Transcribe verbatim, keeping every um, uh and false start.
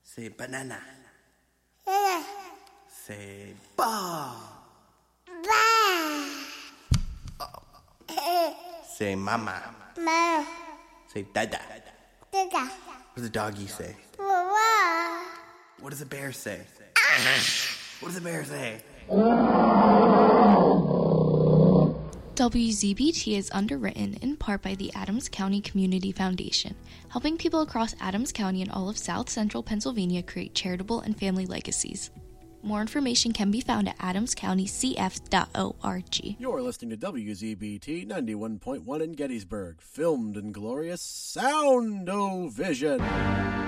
Say banana. Banana. Say ball. Ball. Oh. Say mama. Mama. Say dada. Dada. What does the doggy say? Mama. What does the bear say? What does the bear say? W Z B T is underwritten in part by the Adams County Community Foundation, helping people across Adams County and all of South Central Pennsylvania create charitable and family legacies. More information can be found at adams county c f dot org. You're listening to W Z B T ninety-one point one in Gettysburg, filmed in glorious Sound-O-Vision.